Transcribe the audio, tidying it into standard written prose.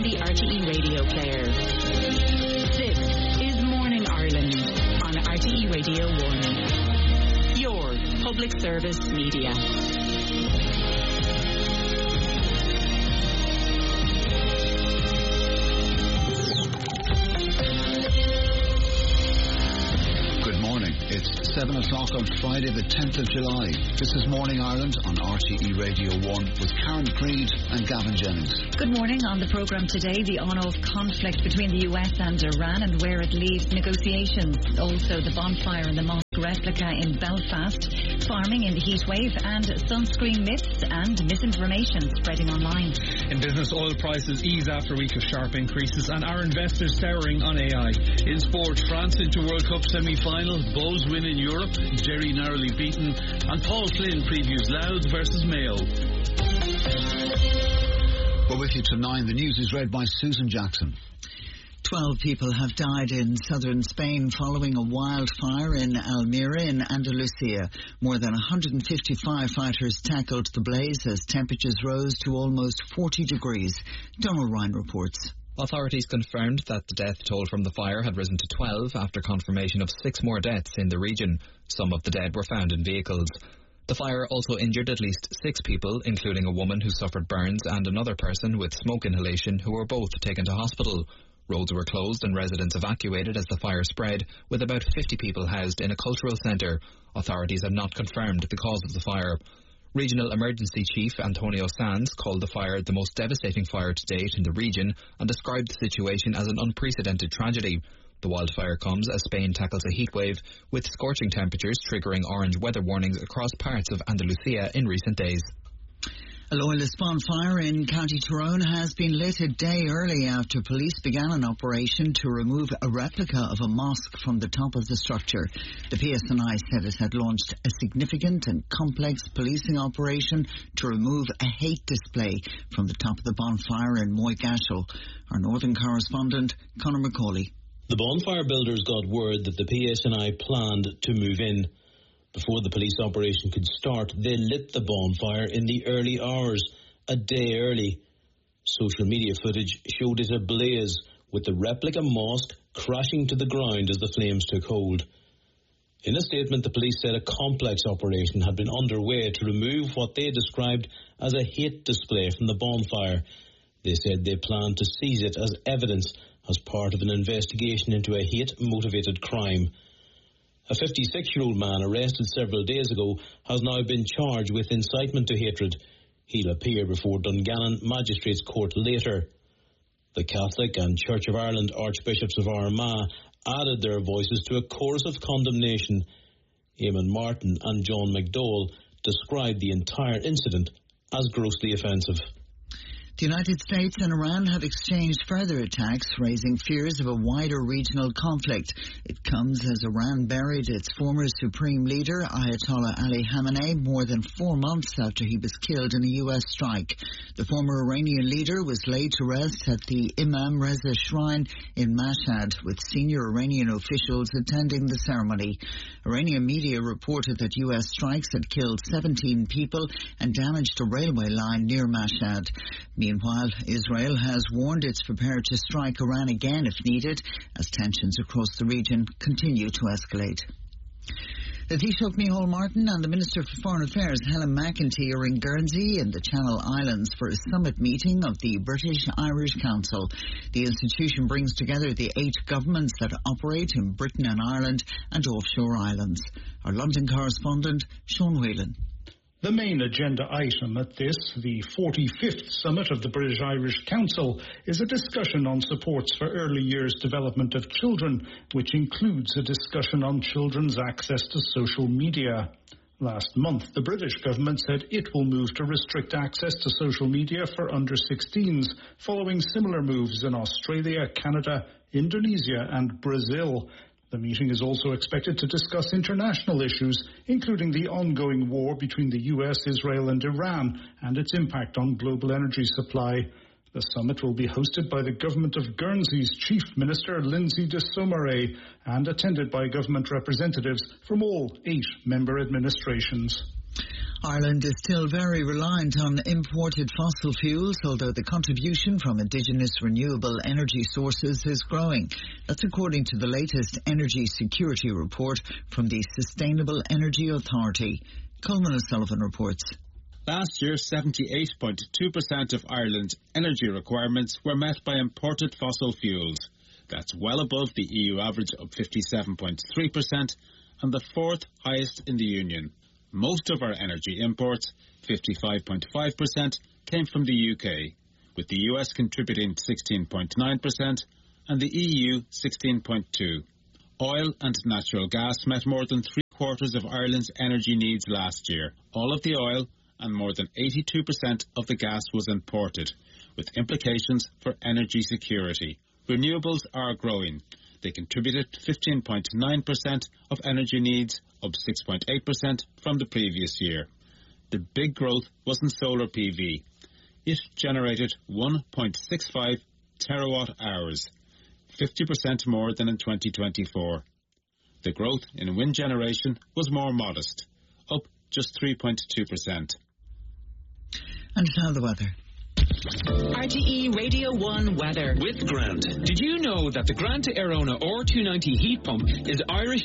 the RTE radio player. This is Morning Ireland on RTE Radio 1. Your public service media. It's 7 o'clock on Friday the 10th of July. This is Morning Ireland on RTE Radio 1 with Karen Creed and Gavin Jennings. Good morning. On the programme today, the on-off conflict between the US and Iran and where it leaves negotiations. Also, the bonfire in the mosque replica in Belfast, farming in the heatwave, and sunscreen myths and misinformation spreading online. In business, oil prices ease after a week of sharp increases, and are investors souring on AI. In sport, France into World Cup semi-final, Bows win in Europe, Jerry narrowly beaten, and Paul Flynn previews Louth versus Mayo. We're with you till 9. The news is read by Susan Jackson. 12 people have died in southern Spain following a wildfire in Almeria in Andalusia. More than 150 firefighters tackled the blaze as temperatures rose to almost 40 degrees. Donald Ryan reports. Authorities confirmed that the death toll from the fire had risen to 12 after confirmation of 6 more deaths in the region. Some of the dead were found in vehicles. The fire also injured at least 6 people, including a woman who suffered burns and another person with smoke inhalation who were both taken to hospital. Roads were closed and residents evacuated as the fire spread, with about 50 people housed in a cultural centre. Authorities have not confirmed the cause of the fire. Regional Emergency Chief Antonio Sanz called the fire the most devastating fire to date in the region and described the situation as an unprecedented tragedy. The wildfire comes as Spain tackles a heatwave, with scorching temperatures triggering orange weather warnings across parts of Andalusia in recent days. A loyalist bonfire in County Tyrone has been lit a day early after police began an operation to remove a replica of a mosque from the top of the structure. The PSNI said it had launched a significant and complex policing operation to remove a hate display from the top of the bonfire in Moygashill. Our northern correspondent, Conor McCauley. The bonfire builders got word that the PSNI planned to move in. Before the police operation could start, they lit the bonfire in the early hours, a day early. Social media footage showed it ablaze, with the replica mosque crashing to the ground as the flames took hold. In a statement, the police said a complex operation had been underway to remove what they described as a hate display from the bonfire. They said they planned to seize it as evidence as part of an investigation into a hate-motivated crime. A 56-year-old man arrested several days ago has now been charged with incitement to hatred. He'll appear before Dungannon Magistrates Court later. The Catholic and Church of Ireland Archbishops of Armagh added their voices to a chorus of condemnation. Eamon Martin and John McDowell described the entire incident as grossly offensive. The United States and Iran have exchanged further attacks, raising fears of a wider regional conflict. It comes as Iran buried its former supreme leader, Ayatollah Ali Khamenei, more than 4 months after he was killed in a U.S. strike. The former Iranian leader was laid to rest at the Imam Reza Shrine in Mashhad, with senior Iranian officials attending the ceremony. Iranian media reported that U.S. strikes had killed 17 people and damaged a railway line near Mashhad. Meanwhile, Israel has warned it's prepared to strike Iran again if needed, as tensions across the region continue to escalate. The Taoiseach Micheál Martin and the Minister for Foreign Affairs, Helen McEntee, are in Guernsey in the Channel Islands for a summit meeting of the British-Irish Council. The institution brings together the 8 governments that operate in Britain and Ireland and offshore islands. Our London correspondent, Sean Whelan. The main agenda item at this, the 45th summit of the British-Irish Council, is a discussion on supports for early years development of children, which includes a discussion on children's access to social media. Last month, the British government said it will move to restrict access to social media for under-16s, following similar moves in Australia, Canada, Indonesia and Brazil. The meeting is also expected to discuss international issues, including the ongoing war between the US, Israel and Iran and its impact on global energy supply. The summit will be hosted by the Government of Guernsey's Chief Minister, Lindsay de Saumarez, and attended by government representatives from all 8 member administrations. Ireland is still very reliant on imported fossil fuels, although the contribution from indigenous renewable energy sources is growing. That's according to the latest energy security report from the Sustainable Energy Authority. Coleman O'Sullivan reports. Last year, 78.2% of Ireland's energy requirements were met by imported fossil fuels. That's well above the EU average of 57.3% and the fourth highest in the Union. Most of our energy imports, 55.5%, came from the UK, with the US contributing 16.9% and the EU 16.2%. Oil and natural gas met more than 3/4 of Ireland's energy needs last year. All of the oil and more than 82% of the gas was imported, with implications for energy security. Renewables are growing. They contributed 15.9% of energy needs, up 6.8% from the previous year. The big growth was in solar PV. It generated 1.65 terawatt hours, 50% more than in 2024. The growth in wind generation was more modest, up just 3.2%. And now the weather. RTE Radio 1 weather. With Grant. Did you know that the Grant Airona R290 heat pump is Irish